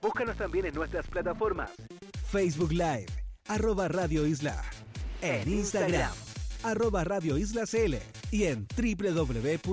Búscanos también en nuestras plataformas. Facebook Live, @Radio Isla. En Instagram, @Radio Isla CL. Y en www.radioisla.cl.